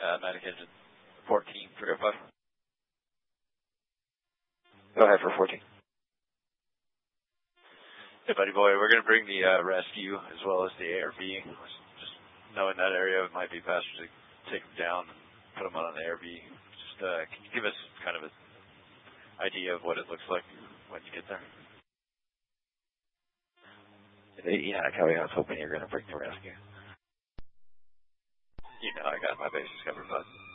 Atlantic engine 14, 305. Go ahead for 14. Hey, buddy boy, we're going to bring the rescue as well as the ARB. Just knowing that area, it might be faster to take them down and put them on an ARB. Just can you give us kind of an idea of what it looks like when you get there? Yeah, Kelly, I was hoping you were going to bring the rescue. You know I got my bases covered, bud.